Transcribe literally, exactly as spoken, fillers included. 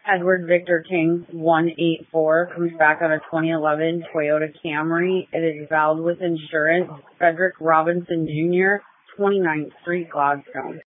Edward Victor King, one eight four, comes back on a twenty eleven Toyota Camry. It is valid with insurance. Frederick Robinson Junior, twenty-ninth Street, Gladstone.